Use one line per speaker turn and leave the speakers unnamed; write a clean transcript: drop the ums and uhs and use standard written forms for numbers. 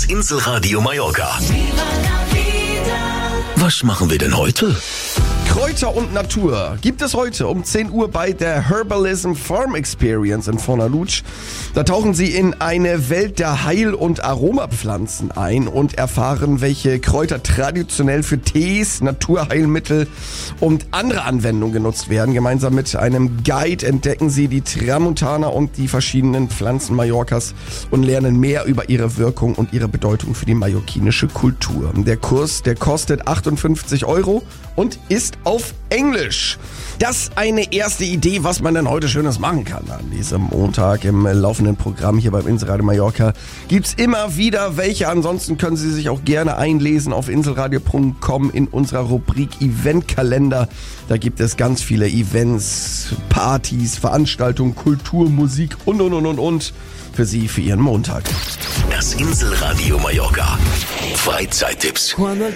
Das Inselradio Mallorca. Was machen wir denn heute?
Kräuter und Natur gibt es heute um 10 Uhr bei der Herbalism Farm Experience in Fornalutsch. Da tauchen Sie in eine Welt der Heil- und Aromapflanzen ein und erfahren, welche Kräuter traditionell für Tees, Naturheilmittel und andere Anwendungen genutzt werden. Gemeinsam mit einem Guide entdecken Sie die Tramontana und die verschiedenen Pflanzen Mallorcas und lernen mehr über ihre Wirkung und ihre Bedeutung für die mallorquinische Kultur. Der Kurs, der kostet 58 € und ist auf Englisch. Das eine erste Idee, was man denn heute Schönes machen kann. An diesem Montag im laufenden Programm hier beim Inselradio Mallorca gibt's immer wieder welche. Ansonsten können Sie sich auch gerne einlesen auf inselradio.com in unserer Rubrik Eventkalender. Da gibt es ganz viele Events, Partys, Veranstaltungen, Kultur, Musik und für Sie, für Ihren Montag.
Das Inselradio Mallorca. Freizeittipps.